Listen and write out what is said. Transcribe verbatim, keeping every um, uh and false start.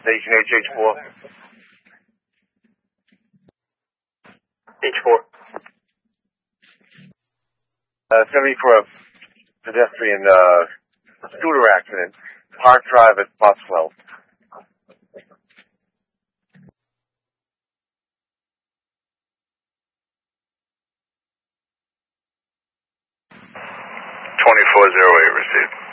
Station H H four. H four. Uh, it's going to be for a pedestrian uh, scooter accident. Park Drive at Boswell. twenty-four oh eight received.